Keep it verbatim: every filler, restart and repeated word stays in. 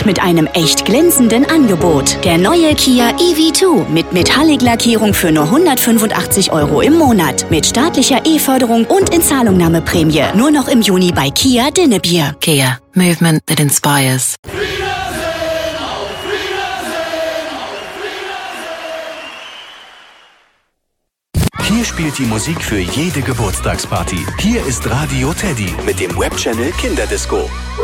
und mit einem echt glänzenden Angebot. Der neue Kia E V zwei mit Metallic-Lackierung für nur hundertfünfundachtzig Euro im Monat. Mit staatlicher E-Förderung und Inzahlungnahmeprämie. Nur noch im Juni bei Kia Dinnebier. Kia. Movement that inspires. Hier spielt die Musik für jede Geburtstagsparty. Hier ist Radio Teddy mit dem Webchannel Kinderdisco.